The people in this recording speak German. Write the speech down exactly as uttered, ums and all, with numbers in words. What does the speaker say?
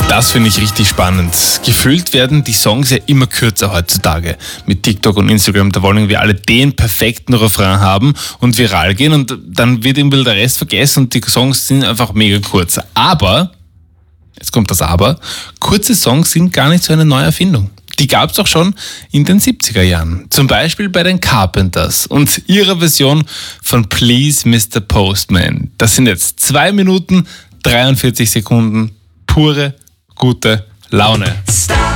Das finde ich richtig spannend. Gefühlt werden die Songs ja immer kürzer heutzutage. Mit TikTok und Instagram, da wollen wir alle den perfekten Refrain haben und viral gehen und dann wird irgendwie der Rest vergessen und die Songs sind einfach mega kurz. Aber, jetzt kommt das Aber, kurze Songs sind gar nicht so eine neue Erfindung. Die gab es auch schon in den siebziger Jahren. Zum Beispiel bei den Carpenters und ihrer Version von Please Mister Postman. Das sind jetzt zwei Minuten, dreiundvierzig Sekunden, pure, gute Laune. Stop.